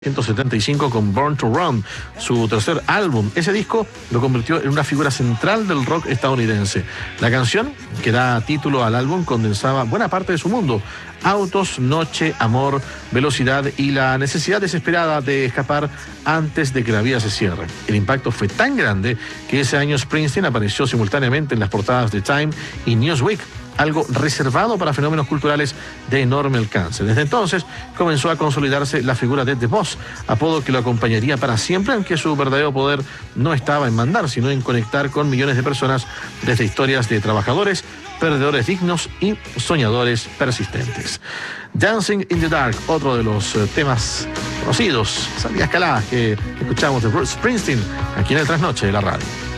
1975 con Born to Run, su tercer álbum. Ese disco lo convirtió en una figura central del rock estadounidense. La canción que da título al álbum condensaba buena parte de su mundo: autos, noche, amor, velocidad y la necesidad desesperada de escapar antes de que la vida se cierre. El impacto fue tan grande que ese año Springsteen apareció simultáneamente en las portadas de Time y Newsweek, algo reservado para fenómenos culturales de enorme alcance. Desde entonces comenzó a consolidarse la figura de The Boss, apodo que lo acompañaría para siempre, aunque su verdadero poder no estaba en mandar, sino en conectar con millones de personas, desde historias de trabajadores, perdedores dignos y soñadores persistentes. Dancing in the Dark, otro de los temas conocidos, salidas caladas que escuchamos de Bruce Springsteen aquí en el Trasnoche de la radio.